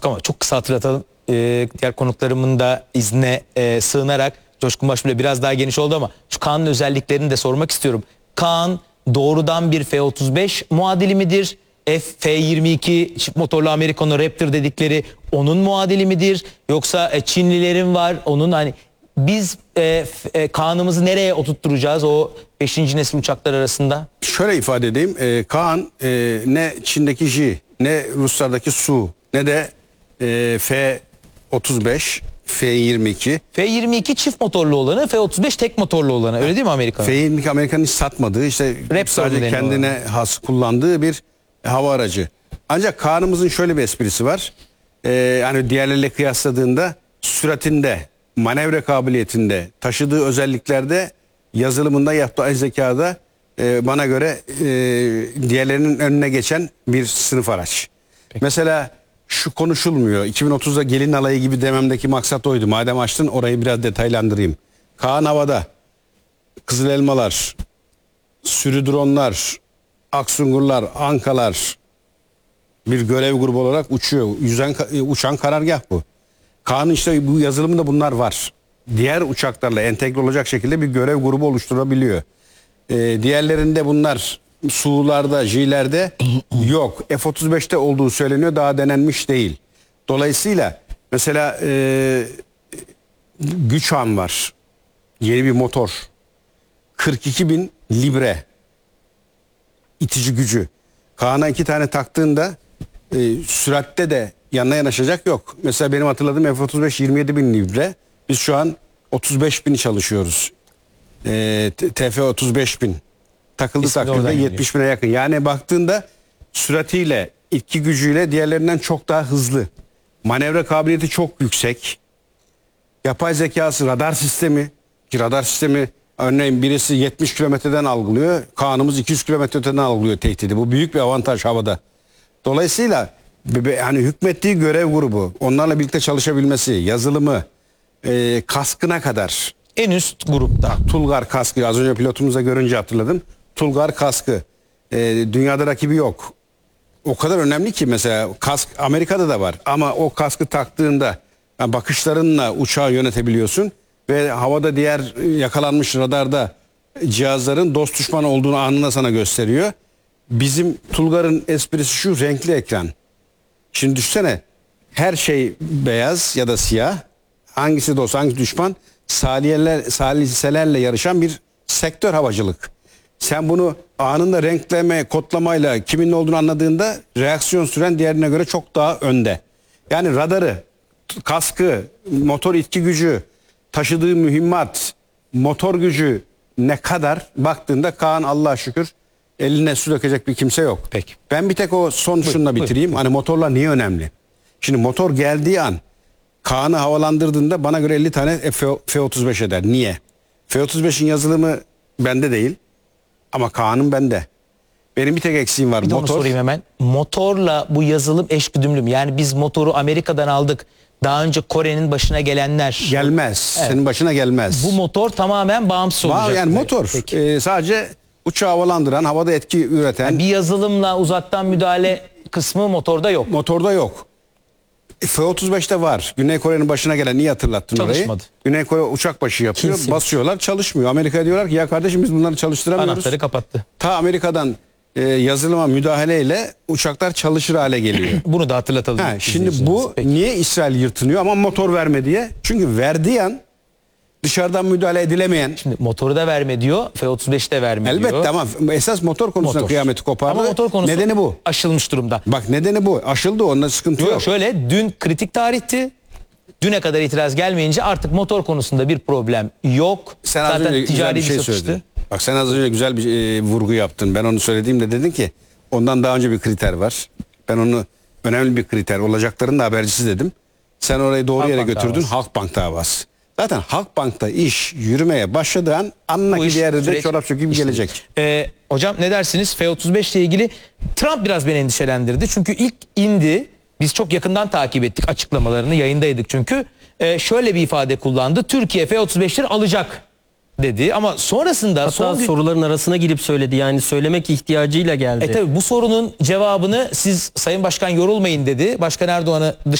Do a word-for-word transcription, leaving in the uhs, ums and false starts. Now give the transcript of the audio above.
konuştuk ama çok kısa hatırlatalım. Ee, diğer konuklarımın da izne e, sığınarak Coşkun Başbuğ'la biraz daha geniş oldu ama şu Kaan'ın özelliklerini de sormak istiyorum. Kaan doğrudan bir F otuz beş muadili midir? F yirmi iki çift motorlu Amerikan'ın Raptor dedikleri onun muadili midir? Yoksa e, Çinlilerin var onun hani biz e, e, Kaan'ımızı nereye oturtturacağız o beşinci nesil uçaklar arasında? Şöyle ifade edeyim. E, Kaan e, ne Çin'deki J, ne Ruslardaki Su, ne de e, F otuz beş, F yirmi iki. F yirmi iki çift motorlu olanı, F otuz beş tek motorlu olanı. Öyle değil mi Amerika'nın? F yirmi iki Amerika'nın hiç satmadığı, işte Raptor sadece kendine has kullandığı bir hava aracı. Ancak Kaan'ımızın şöyle bir esprisi var. E, hani diğerleriyle kıyasladığında süratinde, manevra kabiliyetinde, taşıdığı özelliklerde, yazılımında, yaptığı zekada e, bana göre e, diğerlerinin önüne geçen bir sınıf araç. Peki. Mesela şu konuşulmuyor. iki bin otuzda gelin alayı gibi dememdeki maksat oydu. Madem açtın orayı biraz detaylandırayım. Kaan havada, Kızıl Elmalar, sürü dronlar, Aksungurlar, Ankalar bir görev grubu olarak uçuyor. Yüzen, uçan karargah bu. Kaan'ın işte bu yazılımında bunlar var. Diğer uçaklarla entegre olacak şekilde bir görev grubu oluşturabiliyor. Ee, diğerlerinde bunlar Su'larda, J'lerde yok. F otuz beşte olduğu söyleniyor. Daha denenmiş değil. Dolayısıyla mesela e, Güçhan var. Yeni bir motor. kırk iki bin libre itici gücü. Kaan'a iki tane taktığında e, süratte de yanına yanaşacak yok. Mesela benim hatırladığım F otuz beş yirmi yedi bin libre. Biz şu an otuz beş bini çalışıyoruz. E, T F otuz beş bin. Takıldı İsmi takdirde yetmiş bine yakın. Yani baktığında süratiyle, itki gücüyle diğerlerinden çok daha hızlı. Manevra kabiliyeti çok yüksek. Yapay zekası, radar sistemi. Ki radar sistemi örneğin birisi yetmiş kilometreden algılıyor. Kaan'ımız iki yüz kilometreden algılıyor tehdidi. Bu büyük bir avantaj havada. Dolayısıyla hani hükmettiği görev grubu, onlarla birlikte çalışabilmesi, yazılımı, e, kaskına kadar. En üst grupta. Tulgar kaskı, az önce pilotumuzda görünce hatırladım. Tulgar kaskı. E, dünyada rakibi yok. O kadar önemli ki mesela kask Amerika'da da var. Ama o kaskı taktığında yani bakışlarınla uçağı yönetebiliyorsun. Ve havada diğer yakalanmış radarda cihazların dost düşman olduğunu anında sana gösteriyor. Bizim Tulgar'ın esprisi şu: renkli ekran. Şimdi düşünsene, her şey beyaz ya da siyah. Hangisi dost, hangisi düşman? Saliyeler, saliselerle yarışan bir sektör havacılık. Sen bunu anında renkleme, kodlamayla kimin ne olduğunu anladığında reaksiyon süren diğerine göre çok daha önde. Yani radarı, kaskı, motor itki gücü, taşıdığı mühimmat, motor gücü ne kadar baktığında Kaan Allah'a şükür eline su dökecek bir kimse yok. Peki. Ben bir tek o son Buyur, şunla bitireyim. buyur. Hani motorlar niye önemli? Şimdi motor geldiği an Kaan'ı havalandırdığında bana göre elli tane F otuz beş eder. Niye? F otuz beşin yazılımı bende değil ama Kaan'ın bende. Benim bir tek eksiğim var. Bir de onu motor. sorayım hemen. Motorla bu yazılım eşgüdümlü mü? Yani biz motoru Amerika'dan aldık. Daha önce Kore'nin başına gelenler. Gelmez. Evet. Senin başına gelmez. Bu motor tamamen bağımsız Var olacak. yani motor. Ee, sadece uçağı havalandıran, havada etki üreten. Yani bir yazılımla uzaktan müdahale kısmı motorda yok. Motorda yok. F otuz beşte var. Güney Kore'nin başına gelen, iyi hatırlattın Çalışmadı. orayı. Güney Kore uçak başı yapıyor. Kimsin? Basıyorlar, çalışmıyor. Amerika'ya diyorlar ki ya kardeşim biz bunları çalıştıramıyoruz. Anahtarı kapattı. Ta Amerika'dan e, yazılıma müdahaleyle uçaklar çalışır hale geliyor. Bunu da hatırlatalım. Ha, şimdi bu Peki. niye İsrail yırtınıyor ama motor verme diye? Çünkü verdiği an dışarıdan müdahale edilemeyen. Şimdi motoru da verme diyor. F otuz beş de verme diyor. Elbette ama esas motor konusunda Motor. kıyameti kopardı. Ama motor konusu Nedeni bu. aşılmış durumda. Bak nedeni bu. Aşıldı, onda sıkıntı Yok, yok. şöyle dün kritik tarihti. Düne kadar itiraz gelmeyince artık motor konusunda bir problem yok. Sen az Zaten önce güzel ticari bir bir şey satıştı. söyledin. Bak sen az önce güzel bir e, vurgu yaptın. Ben onu söylediğimde dedin ki ondan daha önce bir kriter var. Ben onu önemli bir kriter olacakların da habercisi dedim. Sen orayı doğru yere Halkbank götürdün. davası. Halkbank davası. Zaten Halkbank'ta iş yürümeye başladığı an anla Bu ki iş diğer yerde süreç çorap söküp işleyecek. gelecek. Ee, hocam ne dersiniz? F otuz beş ile ilgili Trump biraz beni endişelendirdi. Çünkü ilk indi. Biz çok yakından takip ettik açıklamalarını. Yayındaydık çünkü. Ee, şöyle bir ifade kullandı. Türkiye F otuz beşleri alacak dedi. Ama sonrasında Hatta son gün... soruların arasına girip söyledi. Yani söylemek ihtiyacıyla geldi. E tabi bu sorunun cevabını siz Sayın Başkan yorulmayın dedi. Başkan Erdoğan'ı